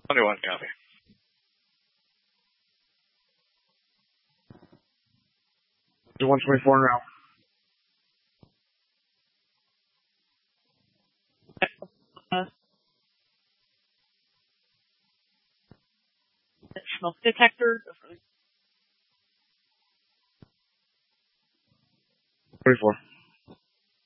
21, copy. To 124 now. Smoke detector. 24.